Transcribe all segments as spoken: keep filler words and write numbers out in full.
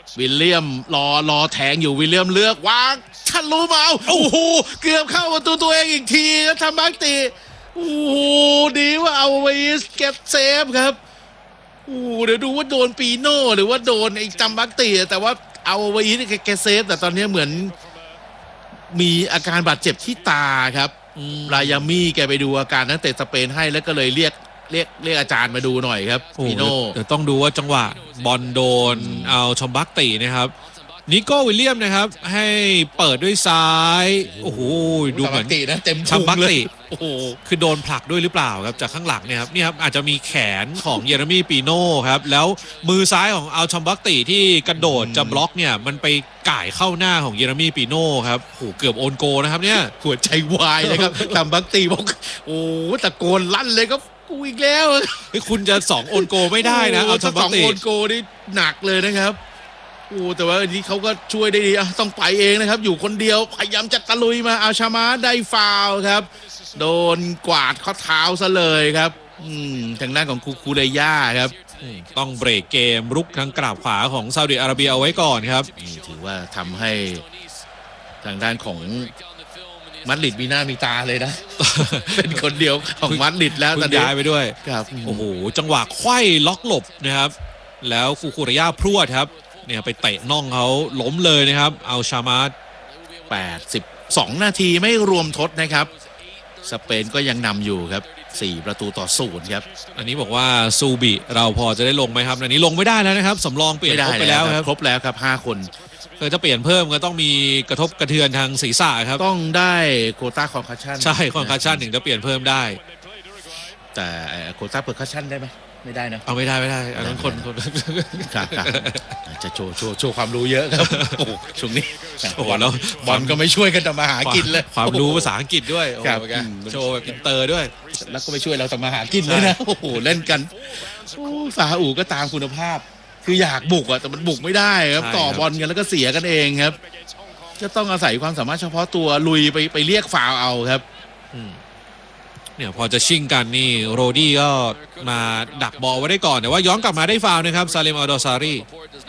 วิลเลียมรอรอแทงอยู่วิลเลียมเลือกวางทันรู้มาเอาโอ้โหเกือบเข้าประตูตัวเองอีกทีแล้วทำบักตีโอ้โหดีว่าเอาไว้เก็บเซฟครับโอ้เดี๋ยวดูว่าโดนปีโน่หรือว่าโดนไอ้จำบักตีแต่ว่าเอาไว้แกเซฟแต่ตอนนี้เหมือนมีอาการบาดเจ็บที่ตาครับรายามี่แกไปดูอาการนักเตะสเปนให้แล้วก็เลยเรียกเรียกเรียกอาจารย์มาดูหน่อยครับปีโน่เดี๋ยวต้องดูว่าจังหวะบอลโดนเอาชมบักตีนะครับนิโก้วิลเลียมนะครับให้เปิดด้วยซ้ายโอ้โหดูเหมือนนะเต็มชัมบักติโอ้โหคือโดนผลักด้วยหรือเปล่าครับจากข้างหลังเนี่ยครับนี่ครับอาจจะมีแขนของเยเรมีปีโน่ครับแล้วมือซ้ายของอัลชัมบักติที่กระโดดจะบล็อกเนี่ยมันไปก่ายเข้าหน้าของเยเรมีปีโน่ครับโอ้เกือบโอนโกนะครับเนี่ยหัวใจวายเลยครับชัมบักติบอกโอ้ตะโกนลั่นเลยครับกูอีกแล้วคุณจะสองโอนโกไม่ได้นะอัลชัมบักติสองโอนโกนี่หนักเลยนะครับโอ้แต่ว่าอันนี้เขาก็ช่วยได้ดีต้องไปเองนะครับอยู่คนเดียวพยายามจะตะลุยมาอาชามาได้ฟาวครับโดนกวาดข้อเท้าซะเลยครับอืมทางด้านของคูคูเรย่าครับต้องเบรกเกมรุกทางกราบขวาของซาอุดิอาระเบียเอาไว้ก่อนครับถือว่าทำให้ทางด้านของมัดริดมีหน้ามีตาเลยนะ เป็นคนเดียวของมัดริดแล้วตอนนี้ย้ายไปด้วยครับโอ้โหจังหวะไขว้ล็อกหลบนะครับแล้วคูคูเรย่าพรวดครับเนี่ยไปเตะน่องเขาล้มเลยนะครับเอาชามาร์แปดสิบสองนาทีไม่รวมทดนะครับสเปนก็ยังนำอยู่ครับสี่ประตูต่อศูนย์ครับอันนี้บอกว่าซูบิเราพอจะได้ลงไหมครับอันนี้ลงไม่ได้แล้วนะครับสำรองเปลี่ยนครบไปแล้วครับครบแล้วครับห้าคนเคยจะเปลี่ยนเพิ่มก็ต้องมีกระทบกระเทือนทางศีรษะครับต้องได้โควต้าคอนคัชชั่นใช่คอนคัชชั่นถึงจะเปลี่ยนเพิ่มได้แต่โควต้าเปอร์คัชชั่นได้ไหมไม่ได้นะเอาไม่ได้ไม่ได้อันนั้นคนคนครับจะโชว์โชว์โชว์ความรู้เยอะครับโอ้ช่วงนี้บอลแล้วบอลก็ไม่ช่วยกันทำมาหากินเลยความรู้ภาษาอังกฤษด้วยโชว์แบบอินเตอร์ด้วยแล้วก็ไม่ช่วยเราทำมาหากินเลยนะโอ้โหเล่นกันซาอุก็ตามคุณภาพคืออยากบุกอะแต่มันบุกไม่ได้ครับต่อบอลกันแล้วก็เสียกันเองครับจะต้องอาศัยความสามารถเฉพาะตัวลุยไปไปเรียกฟาวเอาครับเนี่ยพอจะชิงกันนี่โรดี้ก็มาดักบอลไว้ได้ก่อนแต่ว่าย้อนกลับมาได้ฟาวนะครับซาเลมอัลดอซารี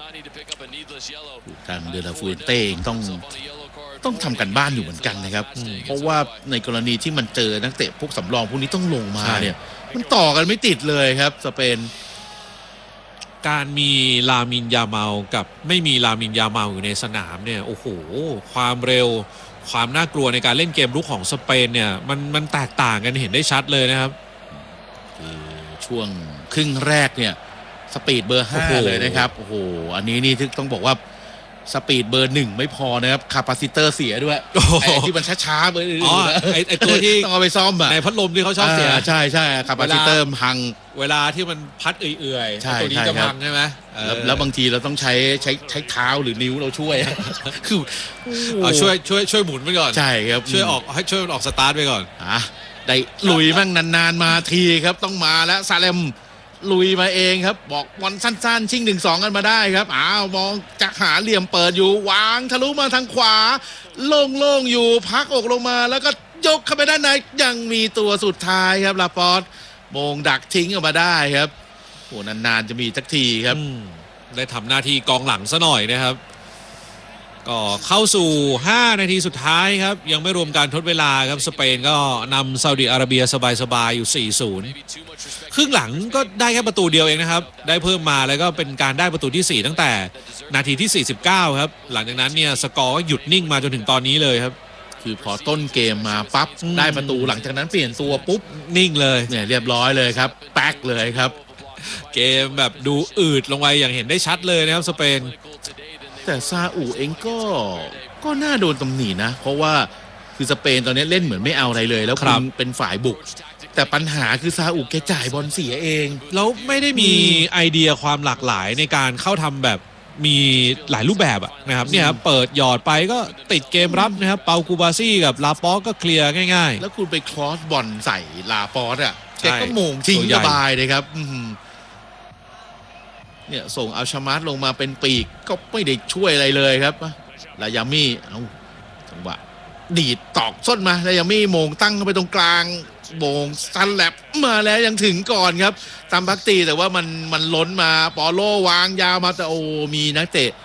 ทางเดลาฟูเต้เองต้องต้องทำกันบ้านอยู่เหมือนกันนะครับเพราะว่าในกรณีที่มันเจอนักเตะพวกสำรองพวกนี้ต้องลงมาเนี่ยมันต่อกันไม่ติดเลยครับสเปนการมีลามินยาเมากับไม่มีลามินยาเมาอยู่ในสนามเนี่ยโอ้โหความเร็วความน่ากลัวในการเล่นเกมรุกของสเปนเนี่ยมันมันแตกต่างกันเห็นได้ชัดเลยนะครับคือช่วงครึ่งแรกเนี่ยสปีดเบอร์ห้าเลยนะครับโอ้โหอันนี้นี่ต้องบอกว่าสปีดเบอร์หนึ่งไม่พอนะครับคาปาซิเตอร์เสียด้วยไอ้ที่มันช้าๆเบอร์อื่นไอ้ไอ้ตัวที่ต้องเอาไปซ่อมอะในพัดลมที่เขาชอบเสียใช่ใช่คาปาซิเตอร์พังเวลาที่มันพัดเอื่อยๆตัวนี้จะพังใช่ไหมแล้วบางทีเราต้องใช้ใช้ใช้เท้าหรือนิ้วเราช่วยคือช่วยช่วยช่วยหมุนไปก่อนใช่ครับช่วยออกให้ช่วยมันออกสตาร์ทไปก่อนอ่ะได้ลุยมั่งนานๆมาทีครับต้องมาแล้วซาเลมลุยมาเองครับบอกบอลสั้นๆชิงหนึ่งสองกันมาได้ครับอ้าวมองจะหาเหลี่ยมเปิดอยู่วางทะลุมาทางขวาโล่งๆอยู่พักอกลงมาแล้วก็ยกเข้าไปด้านในยังมีตัวสุดท้ายครับลาปอร์ตโมงดักทิ้งออกมาได้ครับโอ้นานๆจะมีสักทีครับได้ทำหน้าที่กองหลังซะหน่อยนะครับก็เข้าสู่ห้านาทีสุดท้ายครับยังไม่รวมการทดเวลาครับสเปนก็นำซาอุดิอาระเบียสบายๆอยู่ สี่ศูนย์ ครึ่งหลังก็ได้แค่ประตูเดียวเองนะครับได้เพิ่มมาแล้วก็เป็นการได้ประตูที่สี่ตั้งแต่นาทีที่สี่สิบเก้าครับหลังจากนั้นเนี่ยสกอร์ก็หยุดนิ่งมาจนถึงตอนนี้เลยครับคือพอต้นเกมมาปั๊บได้ประตูหลังจากนั้นเปลี่ยนตัวปุ๊บนิ่งเลยเนี่ยเรียบร้อยเลยครับแป๊กเลยครับเกมแบบดูอืดลงไปอย่างเห็นได้ชัดเลยนะครับสเปนแต่ซาอุเองก็ก็น่าโดนตำหนินะเพราะว่าคือสเปนตอนนี้เล่นเหมือนไม่เอาอะไรเลยแล้วคุณเป็นฝ่ายบุกแต่ปัญหาคือซาอุแกจ่ายบอลเสียเองแล้วไม่ได้มีไอเดียความหลากหลายในการเข้าทำแบบมีหลายรูปแบบนะครับเนี่ยครับเปิดหยอดไปก็ติดเกมรับนะครับเปากูบาซี่กับลาปอก็เคลียร์ง่ายๆแล้วคุณไปครอสบอลใส่ลาปอสอ่ะแกก็โมงทิ้งสบายเลยครับเนี่ยส่งอัลชามาร์ลงมาเป็นปีกก็ไม่ได้ช่วยอะไรเลยครับลายามี่เอาจังหวะดีดตอกส้นมาลายามี่โมงตั้งเข้าไปตรงกลางโมงซันแลบมาแล้วยังถึงก่อนครับตามพักตีแต่ว่ามันมันล้นมาปอโลวางยาวมาแต่โอ้มีนักเตะ